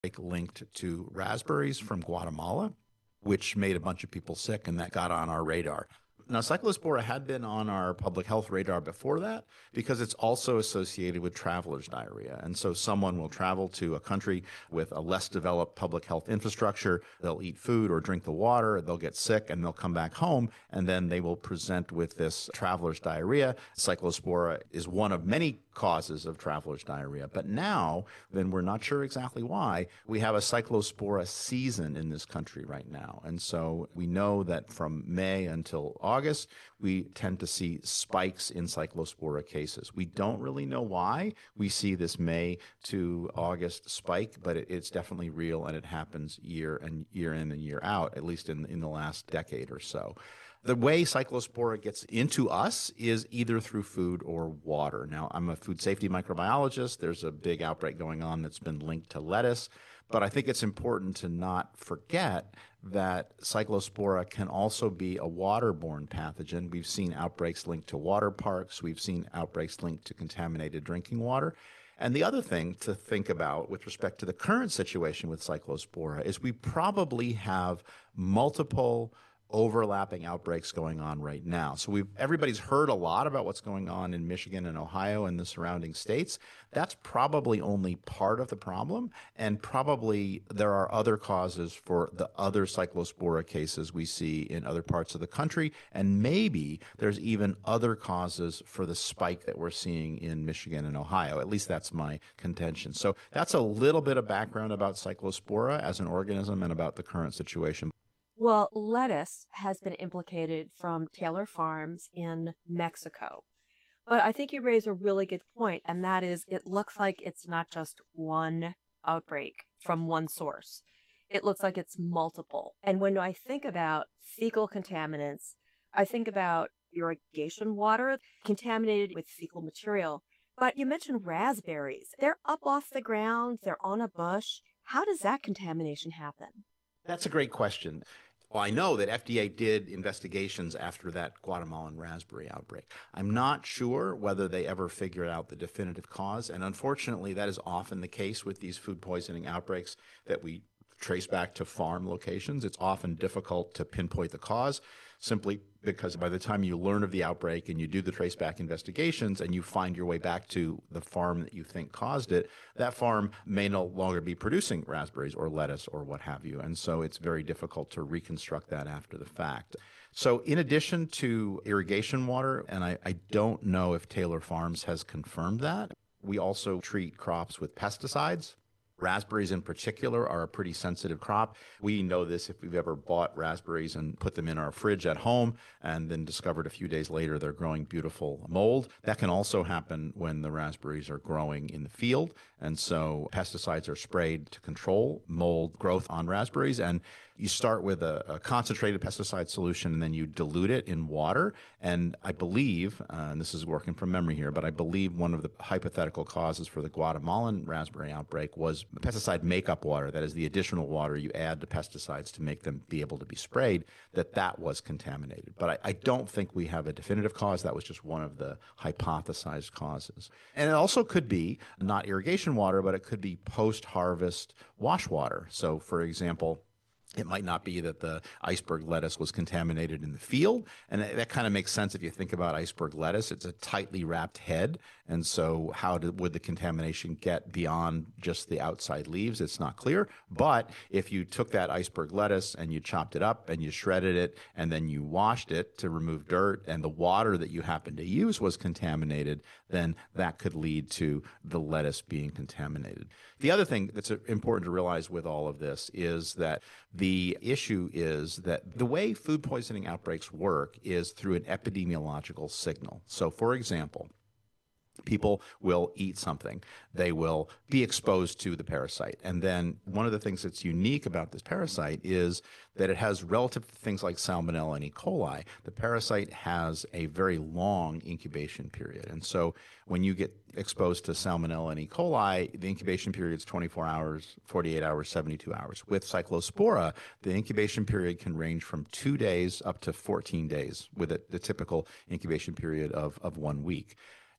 linked to raspberries from Guatemala, which made a bunch of people sick, and that got on our radar. Now, cyclospora had been on our public health radar before that because it's also associated with traveler's diarrhea. And so someone will travel to a country with a less developed public health infrastructure. They'll eat food or drink the water, they'll get sick, and they'll come back home, and then they will present with this traveler's diarrhea. Cyclospora is one of many causes of traveler's diarrhea. But now, then we're not sure exactly why, we have a cyclospora season in this country right now. And so we know that from May until August, we tend to see spikes in cyclospora cases. We don't really know why we see this May to August spike, but it's definitely real, and it happens year in and year out, at least in the last decade or so. The way cyclospora gets into us is either through food or water. Now, I'm a food safety microbiologist. There's a big outbreak going on that's been linked to lettuce. But I think it's important to not forget that cyclospora can also be a waterborne pathogen. We've seen outbreaks linked to water parks. We've seen outbreaks linked to contaminated drinking water. And the other thing to think about with respect to the current situation with cyclospora is we probably have multiple overlapping outbreaks going on right now. So everybody's heard a lot about what's going on in Michigan and Ohio and the surrounding states. That's probably only part of the problem, and probably there are other causes for the other cyclospora cases we see in other parts of the country, and maybe there's even other causes for the spike that we're seeing in Michigan and Ohio. At least that's my contention. So that's a little bit of background about cyclospora as an organism and about the current situation. Well, lettuce has been implicated from Taylor Farms in Mexico. But I think you raise a really good point, and that is it looks like it's not just one outbreak from one source. It looks like it's multiple. And when I think about fecal contaminants, I think about irrigation water contaminated with fecal material. But you mentioned raspberries. They're up off the ground, they're on a bush. How does that contamination happen? That's a great question. Well, I know that FDA did investigations after that Guatemalan raspberry outbreak. I'm not sure whether they ever figured out the definitive cause. And unfortunately, that is often the case with these food poisoning outbreaks that we trace back to farm locations. It's often difficult to pinpoint the cause simply because by the time you learn of the outbreak and you do the traceback investigations and you find your way back to the farm that you think caused it, that farm may no longer be producing raspberries or lettuce or what have you. And so it's very difficult to reconstruct that after the fact. So in addition to irrigation water, and I don't know if Taylor Farms has confirmed that, we also treat crops with pesticides. Raspberries in particular are a pretty sensitive crop. We know this if we've ever bought raspberries and put them in our fridge at home and then discovered a few days later they're growing beautiful mold. That can also happen when the raspberries are growing in the field. And so pesticides are sprayed to control mold growth on raspberries. And you start with a concentrated pesticide solution and then you dilute it in water. And I believe, and this is working from memory here, but I believe one of the hypothetical causes for the Guatemalan raspberry outbreak was pesticide makeup water. That is the additional water you add to pesticides to make them be able to be sprayed, that was contaminated. But I don't think we have a definitive cause. That was just one of the hypothesized causes. And it also could be not irrigation water, but it could be post-harvest wash water. So, for example, it might not be that the iceberg lettuce was contaminated in the field. And that kind of makes sense if you think about iceberg lettuce. It's a tightly wrapped head. And so would the contamination get beyond just the outside leaves? It's not clear. But if you took that iceberg lettuce and you chopped it up and you shredded it and then you washed it to remove dirt and the water that you happened to use was contaminated, then that could lead to the lettuce being contaminated. The other thing that's important to realize with all of this is that the issue is that the way food poisoning outbreaks work is through an epidemiological signal. So, for example, people will eat something. They will be exposed to the parasite. And then one of the things that's unique about this parasite is that it has, relative to things like Salmonella and E. coli, the parasite has a very long incubation period. And so when you get exposed to Salmonella and E. coli, the incubation period is 24 hours, 48 hours, 72 hours. With Cyclospora, the incubation period can range from 2 days up to 14 days, with the typical incubation period of 1 week.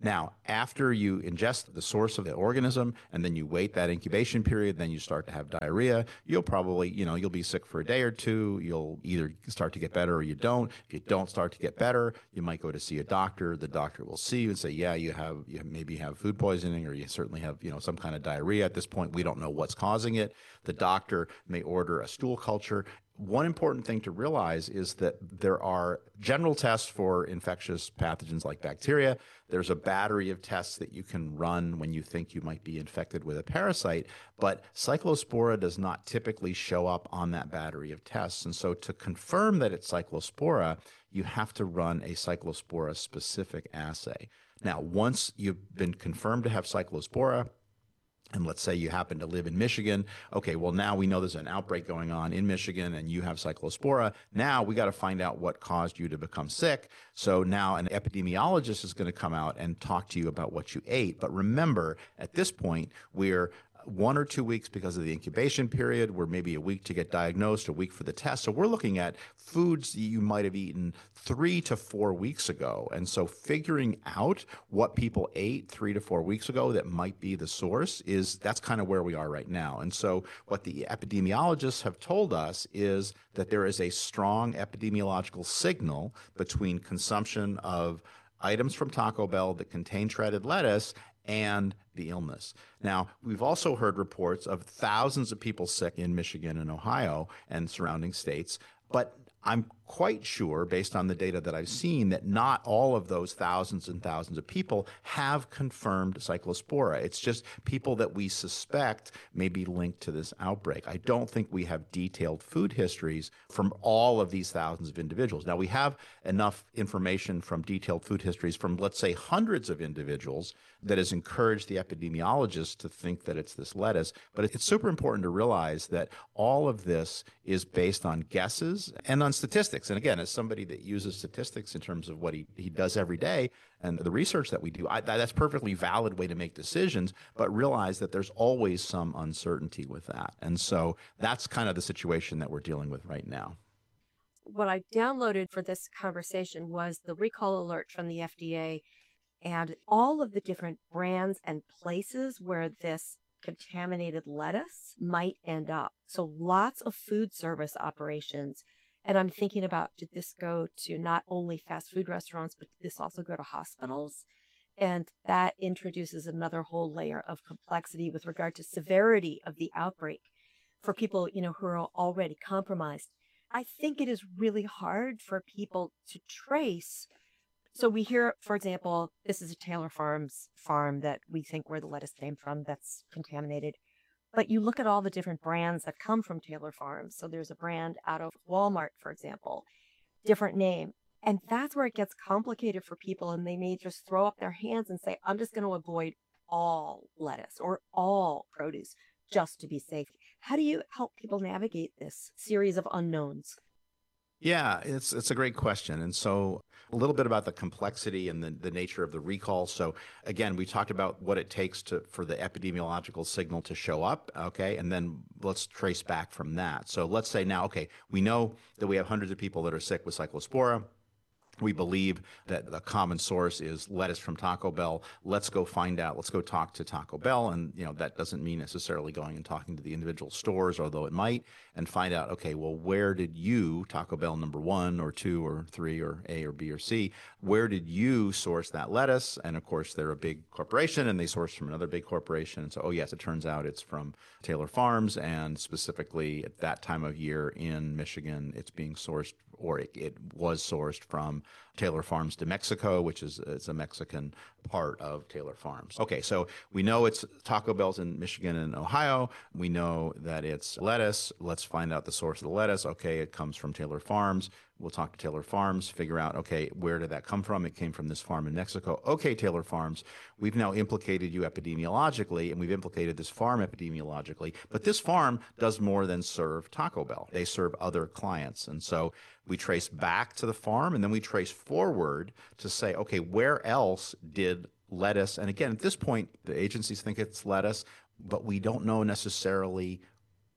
Now, after you ingest the source of the organism and then you wait that incubation period, then you start to have diarrhea, you'll probably, you'll be sick for a day or two. You'll either start to get better or you don't. If you don't start to get better, you might go to see a doctor. The doctor will see you and say, yeah, you maybe have food poisoning, or you certainly have, some kind of diarrhea. At this point, we don't know what's causing it. The doctor may order a stool culture. One important thing to realize is that there are general tests for infectious pathogens like bacteria. There's a battery of tests that you can run when you think you might be infected with a parasite, but Cyclospora does not typically show up on that battery of tests. And so to confirm that it's Cyclospora, you have to run a Cyclospora specific assay. Now, once you've been confirmed to have Cyclospora, and let's say you happen to live in Michigan. Okay, well, now we know there's an outbreak going on in Michigan and you have Cyclospora. Now we got to find out what caused you to become sick. So now an epidemiologist is going to come out and talk to you about what you ate. But remember, at this point, we're 1 or 2 weeks because of the incubation period. We're maybe a week to get diagnosed, a week for the test. So we're looking at foods you might have eaten 3 to 4 weeks ago. And so figuring out what people ate 3 to 4 weeks ago that might be the source that's kind of where we are right now. And so what the epidemiologists have told us is that there is a strong epidemiological signal between consumption of items from Taco Bell that contain shredded lettuce and the illness. Now, we've also heard reports of thousands of people sick in Michigan and Ohio and surrounding states, but I'm quite sure, based on the data that I've seen, that not all of those thousands and thousands of people have confirmed Cyclospora. It's just people that we suspect may be linked to this outbreak. I don't think we have detailed food histories from all of these thousands of individuals. Now, we have enough information from detailed food histories from, let's say, hundreds of individuals that has encouraged the epidemiologists to think that it's this lettuce. But it's super important to realize that all of this is based on guesses and on statistics. And again, as somebody that uses statistics in terms of what he does every day and the research that we do, that's a perfectly valid way to make decisions, but realize that there's always some uncertainty with that. And so that's kind of the situation that we're dealing with right now. What I downloaded for this conversation was the recall alert from the FDA and all of the different brands and places where this contaminated lettuce might end up. So lots of food service operations. And I'm thinking about, did this go to not only fast food restaurants, but did this also go to hospitals? And that introduces another whole layer of complexity with regard to severity of the outbreak for people, who are already compromised. I think it is really hard for people to trace. So we hear, for example, this is a Taylor Farms farm that we think where the lettuce came from that's contaminated. But you look at all the different brands that come from Taylor Farms. So there's a brand out of Walmart, for example, different name. And that's where it gets complicated for people. And they may just throw up their hands and say, I'm just going to avoid all lettuce or all produce just to be safe. How do you help people navigate this series of unknowns? Yeah, it's a great question. And so a little bit about the complexity and the nature of the recall. So again, we talked about what it takes for the epidemiological signal to show up, okay? And then let's trace back from that. So let's say now, okay, we know that we have hundreds of people that are sick with Cyclospora. We believe that the common source is lettuce from Taco Bell. Let's go find out. Let's go talk to Taco Bell. And, that doesn't mean necessarily going and talking to the individual stores, although it might, and find out, okay, well, where did you, Taco Bell number 1 or 2 or 3 or A or B or C, where did you source that lettuce? And of course, they're a big corporation and they source from another big corporation. And so, oh, yes, it turns out it's from Taylor Farms. And specifically at that time of year in Michigan, it's being sourced, or it was sourced from Taylor Farms de Mexico, which is a Mexican part of Taylor Farms. Okay, so we know it's Taco Bell's in Michigan and Ohio. We know that it's lettuce. Let's find out the source of the lettuce. Okay, it comes from Taylor Farms. We'll talk to Taylor Farms, figure out, okay, where did that come from? It came from this farm in Mexico. Okay, Taylor Farms, we've now implicated you epidemiologically, and we've implicated this farm epidemiologically. But this farm does more than serve Taco Bell. They serve other clients. And so we trace back to the farm, and then we trace forward to say, okay, where else did lettuce? And again, at this point, the agencies think it's lettuce, but we don't know necessarily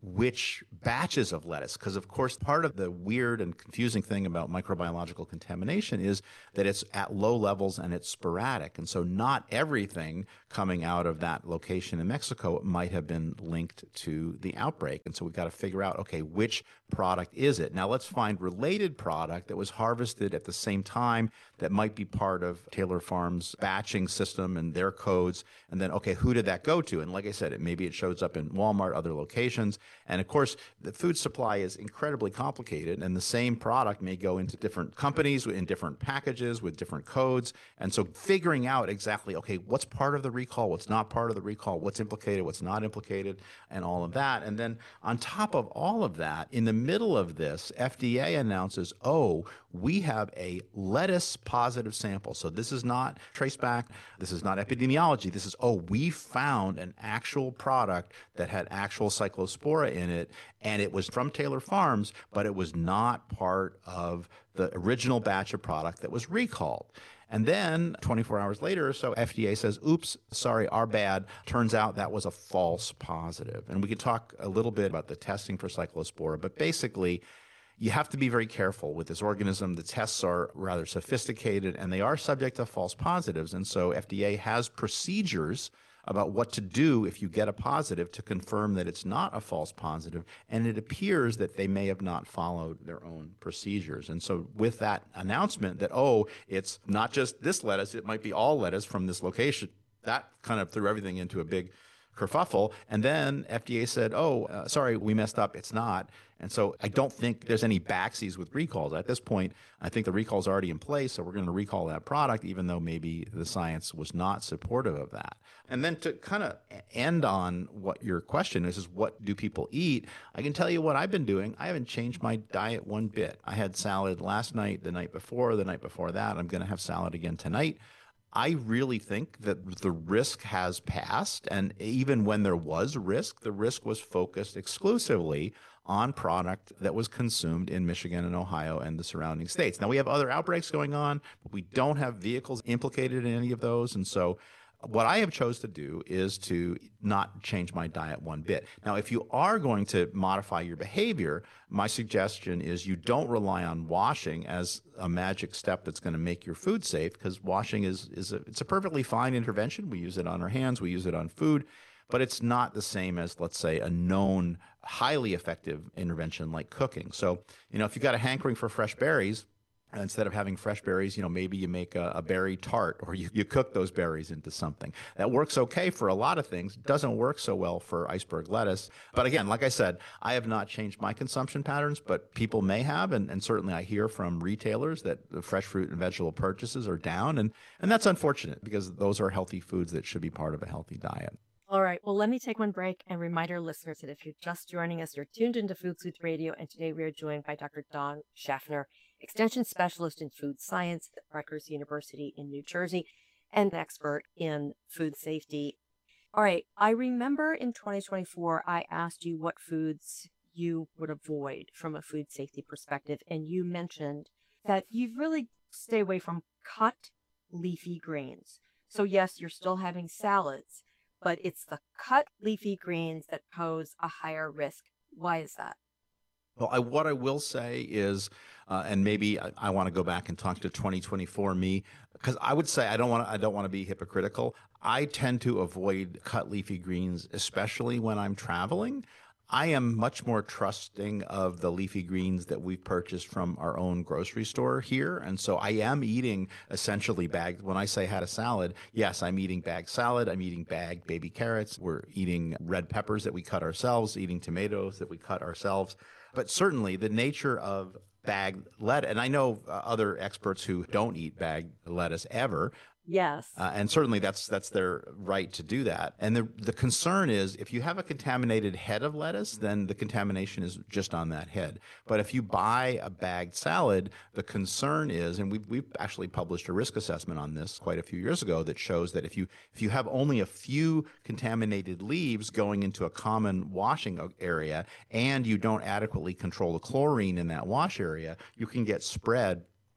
which batches of lettuce. Because, of course, part of the weird and confusing thing about microbiological contamination is that it's at low levels and it's sporadic. And so not everything coming out of that location in Mexico might have been linked to the outbreak. And so we've got to figure out, okay, which product is it? Now let's find related product that was harvested at the same time that might be part of Taylor Farms' batching system and their codes. And then, okay, who did that go to? And like I said, maybe it shows up in Walmart, other locations. And of course, the food supply is incredibly complicated, and the same product may go into different companies in different packages with different codes. And so figuring out exactly, okay, what's part of the recall, what's not part of the recall, what's implicated, what's not implicated, and all of that. And then on top of all of that, in the middle of this, FDA announces, oh, we have a lettuce positive sample. So this is not traceback. This is not epidemiology. This is, oh, we found an actual product that had actual cyclospora in it, and it was from Taylor Farms, but it was not part of the original batch of product that was recalled. And then 24 hours later or so, FDA says, oops, sorry, our bad. Turns out that was a false positive. And we could talk a little bit about the testing for cyclospora, but basically, you have to be very careful with this organism. The tests are rather sophisticated, and they are subject to false positives. And so FDA has procedures about what to do if you get a positive to confirm that it's not a false positive. And it appears that they may have not followed their own procedures. And so with that announcement that, oh, it's not just this lettuce, it might be all lettuce from this location, that kind of threw everything into a big kerfuffle. And then FDA said, oh, sorry, we messed up. It's not. And so I don't think there's any backsies with recalls. At this point, I think the recall's already in place, so we're going to recall that product, even though maybe the science was not supportive of that. And then to kind of end on what your question is what do people eat? I can tell you what I've been doing. I haven't changed my diet one bit. I had salad last night, the night before that. I'm going to have salad again tonight. I really think that the risk has passed. And even when there was risk, the risk was focused exclusively on product that was consumed in Michigan and Ohio and the surrounding states. Now, we have other outbreaks going on, but we don't have vehicles implicated in any of those. And so what I have chose to do is to not change my diet one bit. Now, if you are going to modify your behavior, my suggestion is you don't rely on washing as a magic step that's going to make your food safe, because washing it's a perfectly fine intervention. We use it on our hands, we use it on food, but it's not the same as, let's say, a known highly effective intervention like cooking. So, if you've got a hankering for fresh berries, instead of having fresh berries, maybe you make a berry tart, or you cook those berries into something. That works okay for a lot of things. Doesn't work so well for iceberg lettuce. But again, like I said, I have not changed my consumption patterns, but people may have. And certainly I hear from retailers that the fresh fruit and vegetable purchases are down. And that's unfortunate, because those are healthy foods that should be part of a healthy diet. All right. Well, let me take one break and remind our listeners that if you're just joining us, you're tuned into Food Sleuth Radio. And today we are joined by Dr. Dawn Schaffner, Extension Specialist in Food Science at Rutgers University in New Jersey, and an expert in food safety. All right. I remember in 2024, I asked you what foods you would avoid from a food safety perspective. And you mentioned that you really stay away from cut leafy greens. So yes, you're still having salads, but it's the cut leafy greens that pose a higher risk. Why is that? Well, what I will say is, and maybe I want to go back and talk to 2024 me, because I would say I don't want to be hypocritical. I tend to avoid cut leafy greens, especially when I'm traveling. I am much more trusting of the leafy greens that we've purchased from our own grocery store here. And so I am eating essentially bagged. When I say had a salad, yes, I'm eating bagged salad. I'm eating bagged baby carrots. We're eating red peppers that we cut ourselves, eating tomatoes that we cut ourselves. But certainly the nature of bagged lettuce, and I know other experts who don't eat bagged lettuce ever. Yes. And certainly that's their right to do that. And the concern is, if you have a contaminated head of lettuce, then the contamination is just on that head. But if you buy a bagged salad, the concern is, and we've actually published a risk assessment on this quite a few years ago that shows that if you have only a few contaminated leaves going into a common washing area, and you don't adequately control the chlorine in that wash area, you can get spread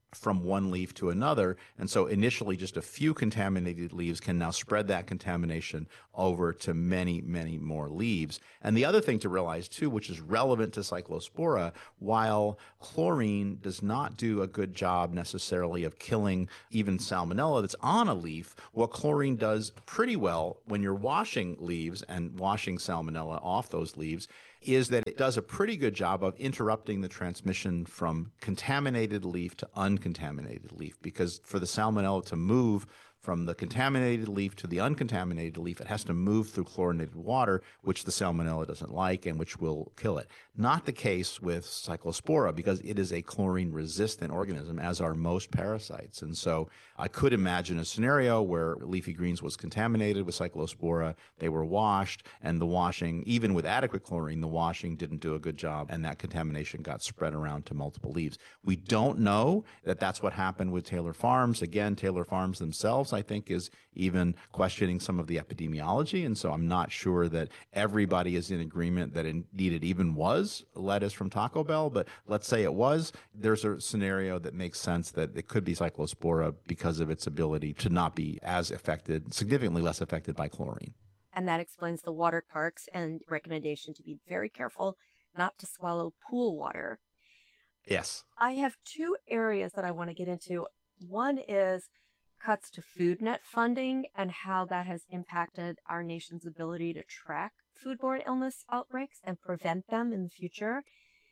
from one leaf to another. And so initially just a few contaminated leaves can now spread that contamination over to many, many more leaves. And the other thing to realize too, which is relevant to Cyclospora, while chlorine does not do a good job necessarily of killing even salmonella that's on a leaf, what chlorine does pretty well when you're washing leaves and washing salmonella off those leaves is that it does a pretty good job of interrupting the transmission from contaminated leaf to uncontaminated leaf. Because for the salmonella to move from the contaminated leaf to the uncontaminated leaf, it has to move through chlorinated water, which the salmonella doesn't like and which will kill it. Not the case with Cyclospora because it is a chlorine-resistant organism, as are most parasites. And so I could imagine a scenario where leafy greens was contaminated with Cyclospora, they were washed, and the washing, even with adequate chlorine, the washing didn't do a good job, and that contamination got spread around to multiple leaves. We don't know that that's what happened with Taylor Farms. Again, Taylor Farms themselves, I think, is even questioning some of the epidemiology. And so I'm not sure that everybody is in agreement that indeed it even was lettuce from Taco Bell. But let's say it was. There's a scenario that makes sense that it could be Cyclospora because of its ability to not be as affected, significantly less affected by chlorine. And that explains the water parks and recommendation to be very careful not to swallow pool water. Yes. I have two areas that I want to get into. One is cuts to FoodNet funding and how that has impacted our nation's ability to track foodborne illness outbreaks and prevent them in the future.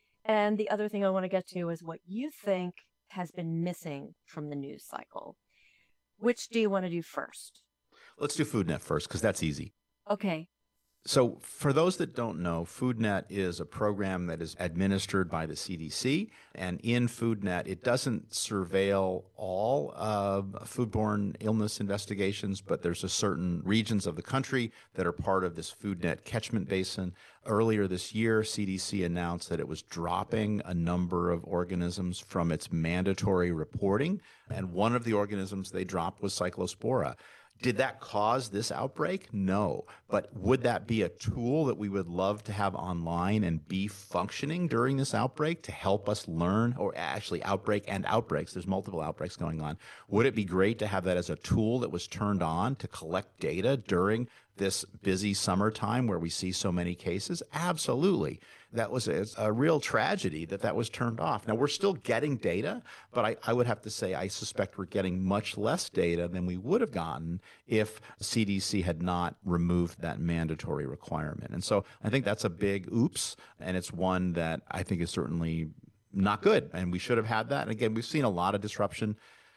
And the other thing I want to get to is what you think has been missing from the news cycle. Which do you want to do first? Let's do FoodNet first because that's easy. Okay. So, for those that don't know, FoodNet is a program that is administered by the CDC. And in FoodNet, it doesn't surveil all foodborne illness investigations, but there's a certain regions of the country that are part of this FoodNet catchment basin. Earlier this year, CDC announced that it was dropping a number of organisms from its mandatory reporting. And one of the organisms they dropped was Cyclospora. Did that cause this outbreak? No. But would that be a tool that we would love to have online and be functioning during this outbreak to help us learn, or actually outbreak and outbreaks? There's multiple outbreaks going on. Would it be great to have that as a tool that was turned on to collect data during this busy summertime where we see so many cases? Absolutely. That was a real tragedy that was turned off. Now, we're still getting data, but I would have to say I suspect we're getting much less data than we would have gotten if CDC had not removed that mandatory requirement. And so I think that's a big oops, and it's one that I think is certainly not good, and we should have had that. And again, we've seen a lot of disruption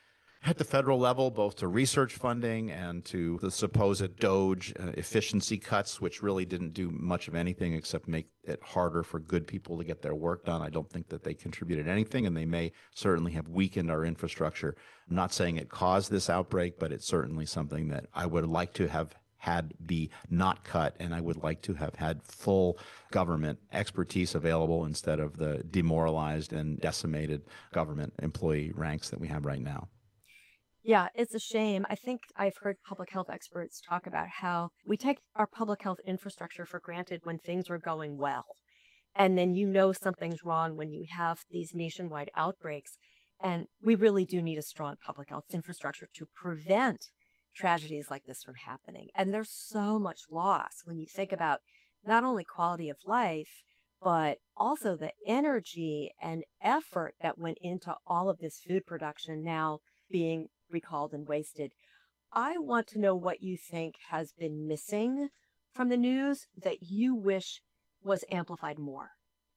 at the federal level, both to research funding and to the supposed DOGE efficiency cuts, which really didn't do much of anything except make it harder for good people to get their work done. I don't think that they contributed anything, and they may certainly have weakened our infrastructure. I'm not saying it caused this outbreak, but it's certainly something that I would like to have had be not cut, and I would like to have had full government expertise available instead of the demoralized and decimated government employee ranks that we have right now. Yeah, it's a shame. I think I've heard public health experts talk about how we take our public health infrastructure for granted when things are going well. And then you know something's wrong when you have these nationwide outbreaks. And we really do need a strong public health infrastructure to prevent tragedies like this from happening. And there's so much loss when you think about not only quality of life, but also the energy and effort that went into all of this food production now being recalled and wasted. I want to know what you think has been missing from the news that you wish was amplified more.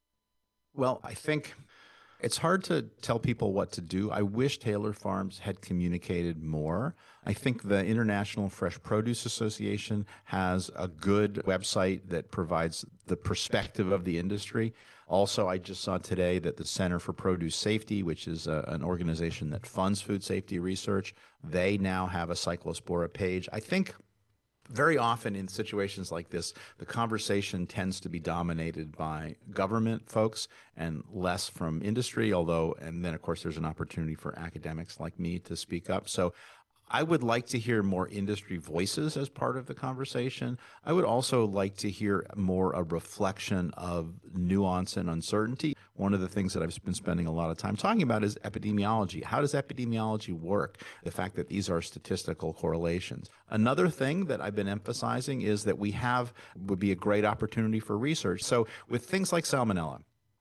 Well, I think it's hard to tell people what to do. I wish Taylor Farms had communicated more. I think the International Fresh Produce Association has a good website that provides the perspective of the industry. Also, I just saw today that the Center for Produce Safety, which is an organization that funds food safety research, they now have a Cyclospora page. I think very often in situations like this, the conversation tends to be dominated by government folks and less from industry, and then, of course, there's an opportunity for academics like me to speak up. So I would like to hear more industry voices as part of the conversation. I would also like to hear more a reflection of nuance and uncertainty. One of the things that I've been spending a lot of time talking about is epidemiology. How does epidemiology work? The fact that these are statistical correlations. Another thing that I've been emphasizing is that would be a great opportunity for research. So with things like salmonella,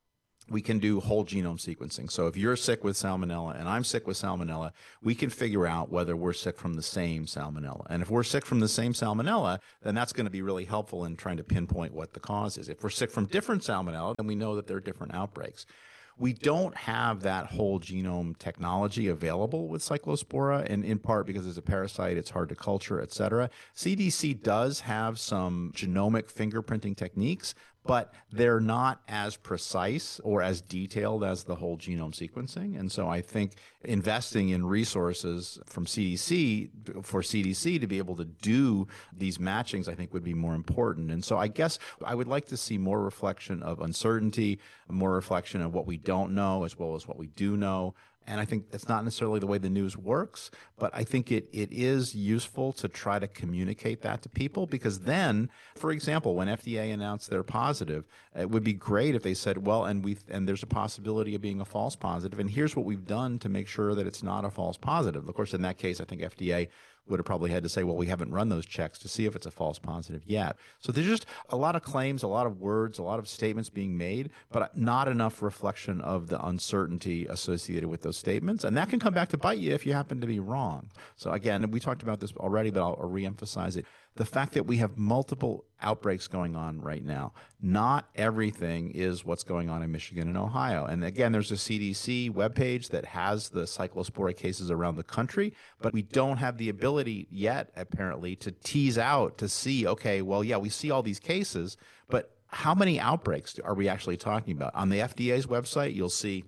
we can do whole genome sequencing. So if you're sick with salmonella and I'm sick with salmonella, we can figure out whether we're sick from the same salmonella. And if we're sick from the same salmonella, then that's going to be really helpful in trying to pinpoint what the cause is. If we're sick from different salmonella, then we know that there are different outbreaks. We don't have that whole genome technology available with Cyclospora, and in part because it's a parasite, it's hard to culture, et cetera. CDC does have some genomic fingerprinting techniques, but they're not as precise or as detailed as the whole genome sequencing. And so I think investing in resources from CDC for CDC to be able to do these matchings, I think would be more important. And so I guess I would like to see more reflection of uncertainty, more reflection of what we don't know as well as what we do know. And I think that's not necessarily the way the news works, but I think it is useful to try to communicate that to people, because then, for example, when FDA announced they're positive, it would be great if they said, well, and there's a possibility of being a false positive, and here's what we've done to make sure that it's not a false positive. Of course, in that case, I think FDA would have probably had to say, well, we haven't run those checks to see if it's a false positive yet. So there's just a lot of claims, a lot of words, a lot of statements being made, but not enough reflection of the uncertainty associated with those statements. And that can come back to bite you if you happen to be wrong. So again, we talked about this already, but I'll reemphasize it. The fact that we have multiple outbreaks going on right now, not everything is what's going on in Michigan and Ohio. And again, there's a CDC webpage that has the Cyclospora cases around the country, but we don't have the ability yet, apparently, to tease out to see, okay, well, yeah, we see all these cases, but how many outbreaks are we actually talking about? On the FDA's website, you'll see,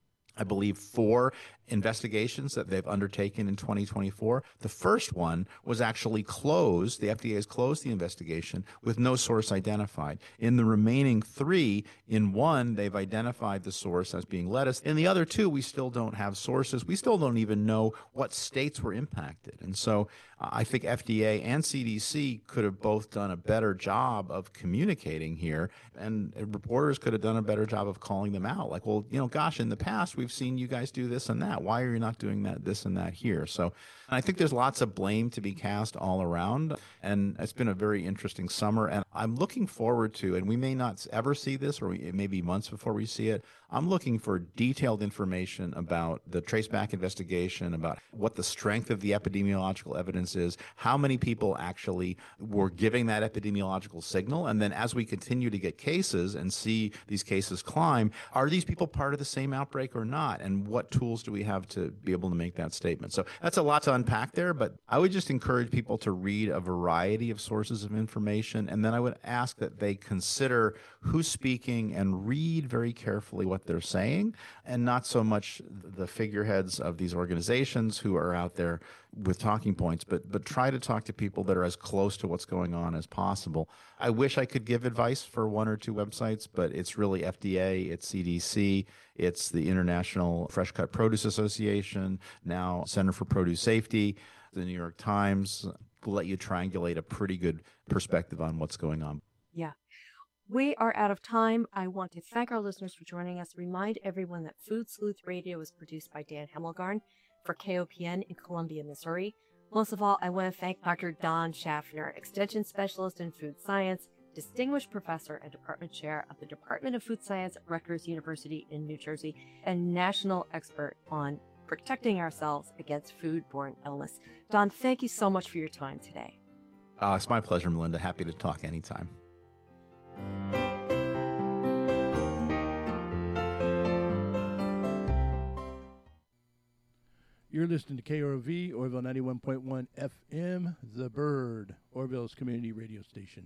I believe, 4 investigations that they've undertaken in 2024. The first one was actually closed. The FDA has closed the investigation with no source identified. In the remaining 3, in one, they've identified the source as being lettuce. In the other 2, we still don't have sources. We still don't even know what states were impacted. And so I think FDA and CDC could have both done a better job of communicating here, and reporters could have done a better job of calling them out. Like, well, gosh, in the past, we've seen you guys do this and that. Why are you not doing that, this and that here? So I think there's lots of blame to be cast all around, and it's been a very interesting summer, and I'm looking forward to, and we may not ever see this, or it may be months before we see it, I'm looking for detailed information about the traceback investigation, about what the strength of the epidemiological evidence is, how many people actually were giving that epidemiological signal, and then as we continue to get cases and see these cases climb, are these people part of the same outbreak or not, and what tools do we have to be able to make that statement? So that's a lot to unpack there, but I would just encourage people to read a variety of sources of information, and then I would ask that they consider who's speaking and read very carefully what they're saying, and not so much the figureheads of these organizations who are out there with talking points, but try to talk to people that are as close to what's going on as possible. I wish I could give advice for 1 or 2 websites, but it's really FDA, it's CDC, it's the International Fresh Cut Produce Association, now Center for Produce Safety, the New York Times will let you triangulate a pretty good perspective on what's going on. Yeah. We are out of time. I want to thank our listeners for joining us. Remind everyone that Food Sleuth Radio is produced by Dan Hemmelgarn for KOPN in Columbia, Missouri. Most of all, I want to thank Dr. Don Schaffner, Extension Specialist in Food Science, Distinguished Professor and Department Chair of the Department of Food Science at Rutgers University in New Jersey, and national expert on protecting ourselves against foodborne illness. Don, thank you so much for your time today. It's my pleasure, Melinda. Happy to talk anytime. You're listening to KROV, Orville 91.1 FM, The Bird, Orville's community radio station.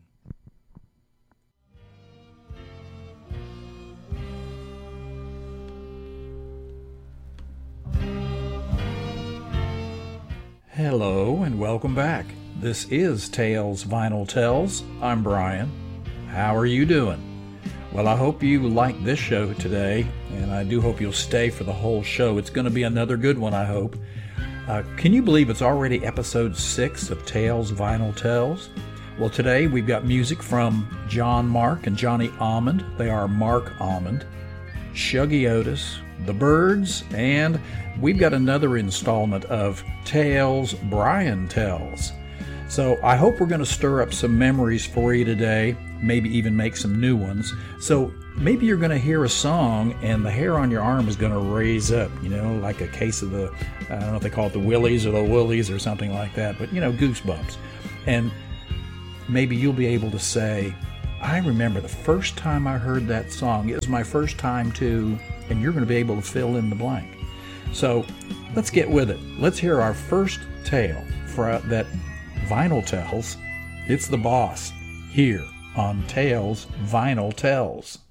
Hello and welcome back. This is Tales Vinyl Tells. I'm Brian. How are you doing? Well, I hope you like this show today, and I do hope you'll stay for the whole show. It's going to be another good one, I hope. Can you believe it's already episode 6 of Tales Vinyl Tells? Well, today we've got music from John Mark and Johnny Almond. They are Mark Almond, Shuggy Otis, The Byrds, and we've got another installment of Tales Brian Tells. So I hope we're going to stir up some memories for you today, maybe even make some new ones. So maybe you're going to hear a song and the hair on your arm is going to raise up, like a case of the, I don't know if they call it the willies or the woolies or something like that, but goosebumps. And maybe you'll be able to say, I remember the first time I heard that song. It was my first time too, and you're going to be able to fill in the blank. So let's get with it. Let's hear our first tale for that Vinyl Tells. It's the Boss here on Tales Vinyl Tells.